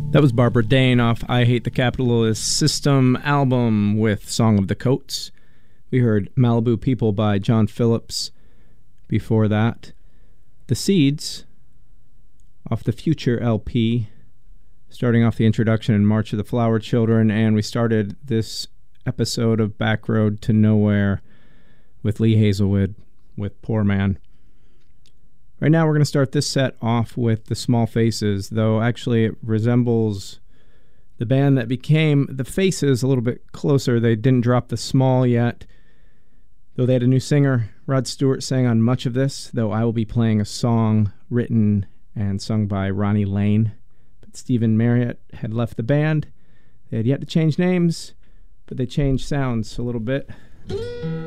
That was Barbara Dane off I Hate the Capitalist System album with Song of the Coats. We heard Malibu People by John Phillips before that. The Seeds off the Future LP, starting off the introduction in March of the Flower Children, and we started this episode of Back Road to Nowhere with Lee Hazelwood with Poor Man. Right now we're going to start this set off with the Small Faces, though actually it resembles the band that became the Faces a little bit closer. They didn't drop the small yet, though they had a new singer. Rod Stewart sang on much of this, though I will be playing a song written and sung by Ronnie Lane. But Stephen Marriott had left the band. They had yet to change names, but they changed sounds a little bit.